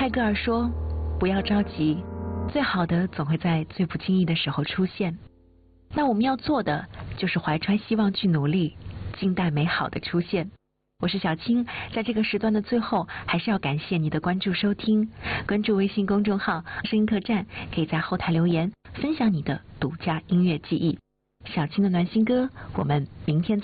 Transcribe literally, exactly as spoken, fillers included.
泰戈尔说：“不要着急，最好的总会在最不经意的时候出现。”那我们要做的就是怀揣希望去努力，静待美好的出现。我是小青，在这个时段的最后，还是要感谢你的关注收听。关注微信公众号“声音客栈”，可以在后台留言，分享你的独家音乐记忆。小青的暖心歌，我们明天再